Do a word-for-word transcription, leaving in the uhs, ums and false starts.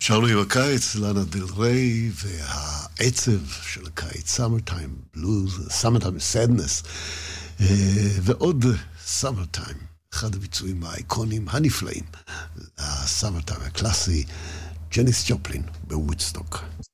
שרנו עם הקיץ, לאנה דל ריי, והעצב של הקיץ, Summertime Blues, Summertime Sadness, ועוד Summertime, אחד הביצועים האיקונים הנפלאים, ה-Summertime הקלאסי, ג'ניס ג'ופלין בוודסטוק.